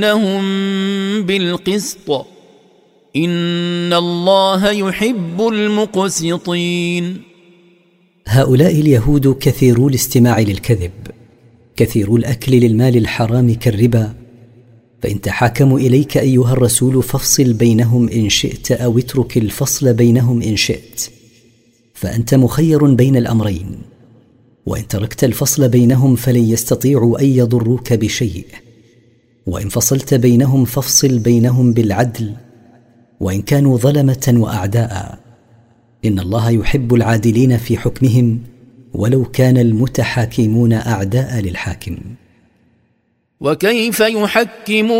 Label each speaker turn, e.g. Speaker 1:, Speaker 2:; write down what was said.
Speaker 1: لهم بالقسط إن الله يحب المقسطين.
Speaker 2: هؤلاء اليهود كثيرو الاستماع للكذب، كثيرو الأكل للمال الحرام كالربا، فإن تحاكموا إليك أيها الرسول فافصل بينهم إن شئت أو اترك الفصل بينهم إن شئت، فأنت مخير بين الأمرين، وإن تركت الفصل بينهم فلن يستطيعوا أن يضروك بشيء، وإن فصلت بينهم فافصل بينهم بالعدل وإن كانوا ظلمة وأعداء، إن الله يحب العادلين في حكمهم ولو كان المتحاكمون أعداء للحاكم.
Speaker 1: وكيف يحكمون